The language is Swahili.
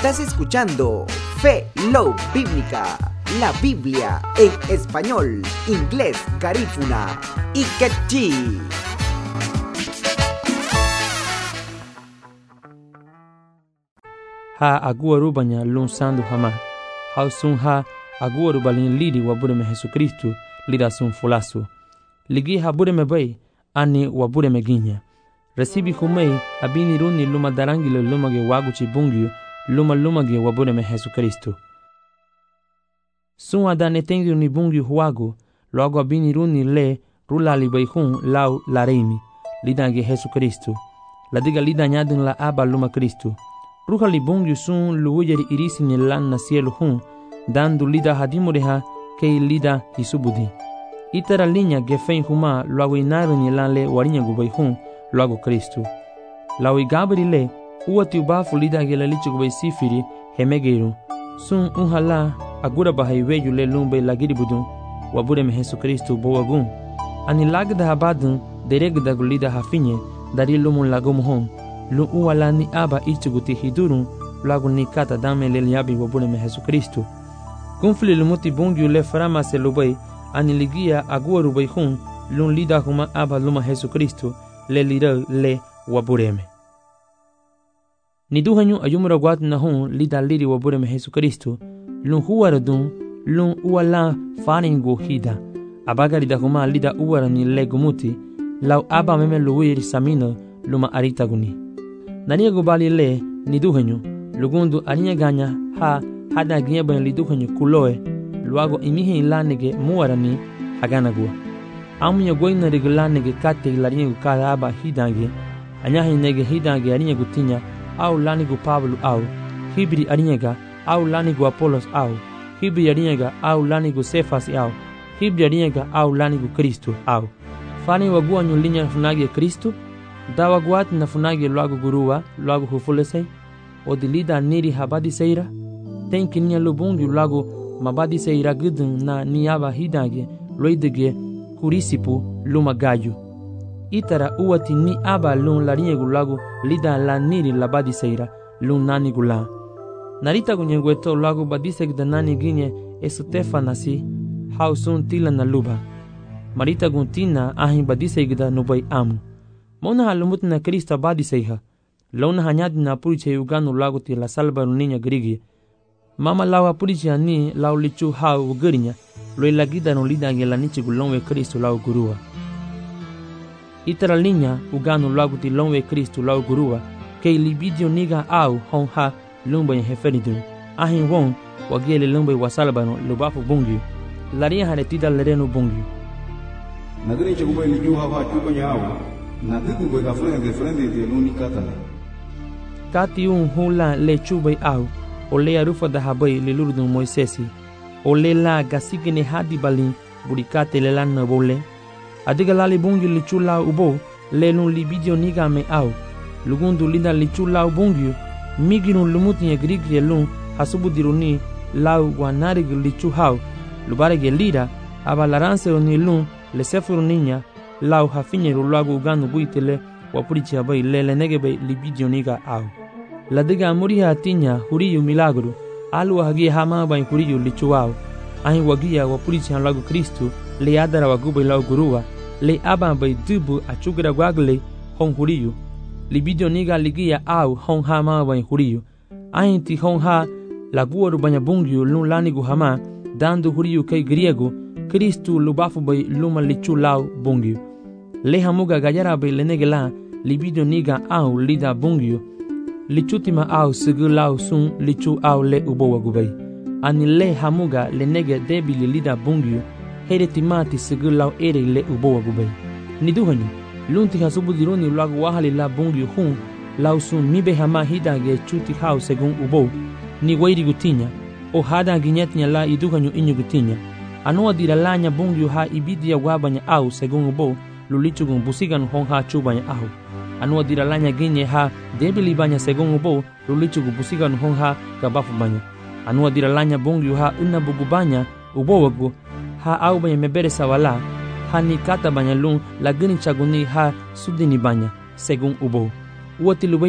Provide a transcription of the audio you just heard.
Estás escuchando Fe Love Bíblica, la Biblia en español, inglés, garífuna y quechí. Ha aguaru banya lun sandu hama. Ha sun ha aguaru balin lidi wabure me Jesucristo lida sun fulasu. Ligi habure me bay ani wabure me ginya. Recibi humei abini runi luma darangile luma ge waguchi bungyu luma ge wabure me Jesucristo. Sun adane tengi ni bungyu huagu logo abini runi le rula li bay hun lau lareimi lida ge Jesucristo. La diga lida nyadin la aba luma Cristo. Ruha li bungyu sun luujeri irisi ni lan na cielo hun dandu lida hadimureha kei lida hisubudi. Itara linya gefen huma luago inaru ni lan le warinya gubay hun luago Cristo. Lau igabri le uati ubafu lida gela lichi gubay sifiri hemegeiru. Sun unhala agura bahai weju le lumbe lagiri budun wabure me Jesucristo boagun. Ani lagda habadun deregda gulida hafinye dari lumun lagum hon. Lu uwala ni aba ichuguti hidurun luago ni kata dame le liabi wabure me Jesucristo. Kunfli lumuti bungyu le frama se lubay ani ligia agua rubay hun lun lida huma aba luma Jesucristo le lida le wabureme. Ni duhanyu ayumura guat na hun lida liri wabureme Jesucristo lun huwara dun lun uwala faringo hida abaga lida huma lida uwara ni le gumuti lau aba meme luwiri samino luma arita guni. Nania gubali le ni duhanyu lugundu arinya ganya ha hada gnya ban li duhanyu kuloe luago imihe ilanege muarani haganagua. Amunya goina regulanege kate laringu karaba hidange anyahi nege hidange arinya gutinya au lanigu Pablo au hibri arinyega au lanigu Apolos au hibri arinyega au lanigu Sefas au hibri arinyega au lanigu Kristo au fani wagua nyulinya funage Kristo dawa guat na funage luago gurua luago hufulesei odilida niri habadi seira tenki nia lubungi luago mabadi seira gudun na niaba hidage loidege kurisipu luma gayu. Itara uwati ni aba lun larinye gulago lida la niri labadi seira lun nani gula. Narita gunyengweto lago badisek da nani ginye esotefa nasi hausun tila na luba. Marita guntina ahin badisek da nubay amu. Mona halumut na Krista badiseiha. Launa hanyadi na puriche uganu lago ti la salba runinya grigi. Mama lawa puriche ani lau lichu hau ugarinya. Loi lagida no lida ngela nichi gulonwe Kristo lau gurua. Itara linya uganu lagu ti lonwe Kristo lau gurua. Kei libidio niga au hon ha lumba ya heferidun. Ahin won wagele lumba wasalabano lubafu bungi. Laria haretida lereno bungi. Nadini chakuba iliju hawa chupa nyao. Nadiku gwe gafrende de luni katale. Kati hula le chubay au. O le arufa da habay le lurdun Moisesi. O le la gasigene hadi balin burikate le lan na bole. Adiga lali bungi li chula ubo le lun libidio niga me au. Lugundu linda li chula ubungi migirun lumuti ya grigi lun hasubu diruni lau wanarig li chuhau. Lubarege lira abalaranse oni lun le sefuru ninya lau hafinye rulago uganu buitele wapurichi habay le negebe libidio niga au. La diga muriha atinya huriyu milagro. Alu hagia hama bain huriyu lichuao. Ahin wagia wapurichi hanlago Kristo le adara wagubay lau gurua. Le aba bay dubu achugra guagle hon huriyu. Libidio niga ligia au hon hama bain huriyu. Ahin ti hon ha laguaru banya bungyu lun lanigu hama dandu huriyu kay griego Kristo lubafu bay luma lichu lau bungyu. Le hamuga gayara bay lenegela libidio niga au lida bungyu. Lichutima au sigu lau sun lichu au le ubowa gubay. Ani le hamuga le nege debili lida bungyu here timati sigu lau ere le ubowa gubay. Niduhanyu lunti hasubu diruni lagu wahali la bungyu hun lau sun mibe hama hidage chuti hau segun ubo ni wairi gutinya o hada ginyetnya la iduhanyu inyu gutinya. Anua diralanya bungyu ha ibidia wabanya au segun ubo lulichugun busigan hon ha chubanya au. Anua diralanya ginye ha debili banya segun ubo lulichugu busigan hon ha gabafu banya. Anua diralanya bungyu ha unabugu banya ubo wagu ha au banya mebere sawala ha ni kata banya lun lagini chaguni ha sudini banya segun ubo. Uati